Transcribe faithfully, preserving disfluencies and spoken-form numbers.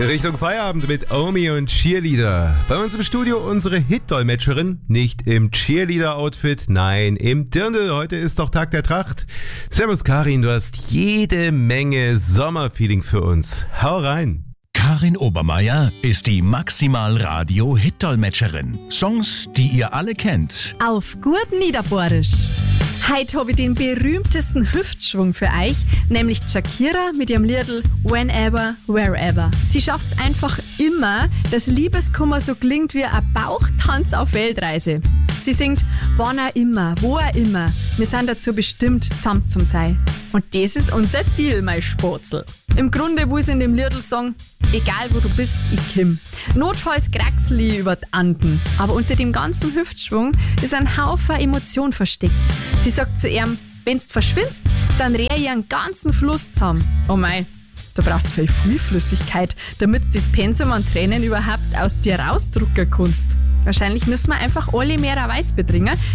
Richtung Feierabend mit Omi und Cheerleader. Bei uns im Studio unsere Hit-Dolmetscherin. Nicht im Cheerleader-Outfit, nein, im Dirndl. Heute ist doch Tag der Tracht. Servus Karin, du hast jede Menge Sommerfeeling für uns. Hau rein. Karin Obermeier ist die Maximal-Radio-Hit-Dolmetscherin. Songs, die ihr alle kennt. Auf gut Niederbohrisch. Heute habe ich den berühmtesten Hüftschwung für euch, nämlich Shakira mit ihrem Liedl Whenever, Wherever. Sie schafft es einfach immer, dass Liebeskummer so klingt wie ein Bauchtanz auf Weltreise. Sie singt, wann auch immer, wo auch immer, wir sind dazu bestimmt, zusammen zu sein. Und das ist unser Deal, mein Spatzel. Im Grunde will sie in dem Liedl sagen, egal wo du bist, ich komm. Notfalls kraxli über die Anden. Aber unter dem ganzen Hüftschwung ist ein Haufen Emotion versteckt. Sie sagt zu ihm, wenn's verschwindst, dann rehe ich einen ganzen Fluss zusammen. Oh mei, du brauchst viel Flüssigkeit, damit das Pensum an Tränen überhaupt aus dir rausdrucken kannst. Wahrscheinlich müssen wir einfach alle mehr Weiß betrinken,